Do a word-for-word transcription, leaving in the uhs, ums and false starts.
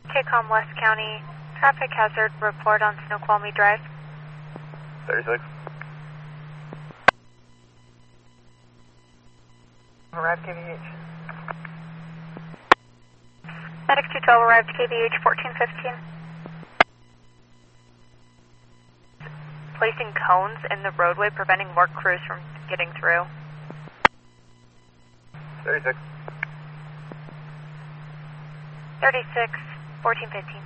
K COM West County, traffic hazard report on Snoqualmie Drive. thirty-six. Arrive K V H. Medic two twelve arrived K V H fourteen fifteen. Placing cones in the roadway, preventing more crews from getting through. thirty-six. thirty-six, fourteen fifteen.